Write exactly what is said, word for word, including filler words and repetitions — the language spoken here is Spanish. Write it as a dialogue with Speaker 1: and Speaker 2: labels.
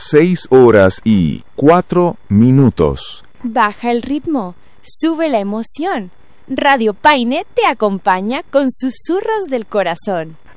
Speaker 1: seis horas y cuatro minutos.
Speaker 2: Baja el ritmo, sube la emoción. Radio Paine te acompaña con susurros del corazón.